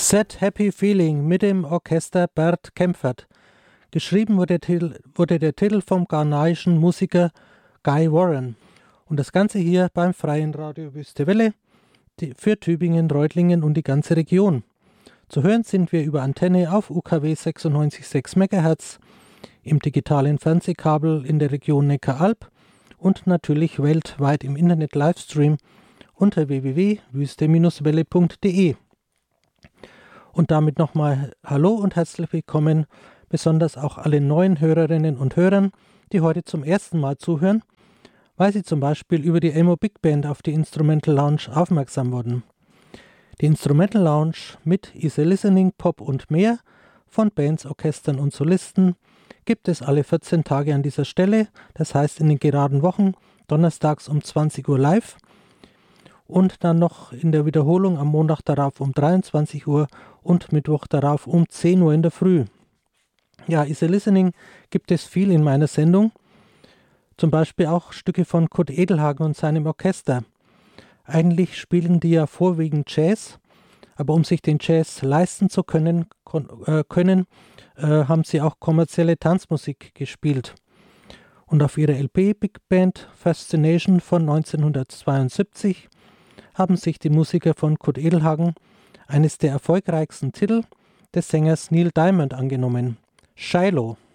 Sad Happy Feeling mit dem Orchester Bert Kaempfert. Geschrieben wurde der Titel vom ghanaischen Musiker Guy Warren. Und das Ganze hier beim Freien Radio Wüste Welle für Tübingen, Reutlingen und die ganze Region. Zu hören sind wir über Antenne auf UKW 96,6 MHz, im digitalen Fernsehkabel in der Region Neckaralb und natürlich weltweit im Internet Livestream unter www.wüste-welle.de. Und damit nochmal Hallo und herzlich willkommen, besonders auch alle neuen Hörerinnen und Hörern, die heute zum ersten Mal zuhören, weil sie zum Beispiel über die Emo Big Band auf die Instrumental Lounge aufmerksam wurden. Die Instrumental Lounge mit Easy Listening, Pop und mehr von Bands, Orchestern und Solisten gibt es alle 14 Tage an dieser Stelle, das heißt in den geraden Wochen, donnerstags um 20 Uhr live und dann noch in der Wiederholung am Montag darauf um 23 Uhr und Mittwoch darauf um 10 Uhr in der Früh. Ja, Easy Listening gibt es viel in meiner Sendung, zum Beispiel auch Stücke von Kurt Edelhagen und seinem Orchester. Eigentlich spielen die ja vorwiegend Jazz, aber um sich den Jazz leisten zu können, haben sie auch kommerzielle Tanzmusik gespielt. Und auf ihrer LP Big Band Fascination von 1972 haben sich die Musiker von Kurt Edelhagen eines der erfolgreichsten Titel des Sängers Neil Diamond angenommen, Shiloh.